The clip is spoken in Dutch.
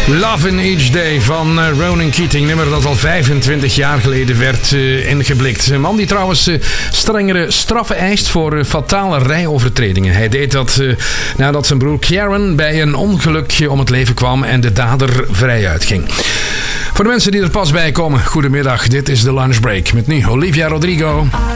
Love in Each Day van Ronan Keating. Nummer dat al 25 jaar geleden werd ingeblikt. Een man die trouwens strengere straffen eist voor fatale rijovertredingen. Hij deed dat nadat zijn broer Kieran bij een ongelukje om het leven kwam en de dader vrij uitging. Voor de mensen die er pas bij komen, goedemiddag. Dit is de Lunchbreak met nu Olivia Rodrigo.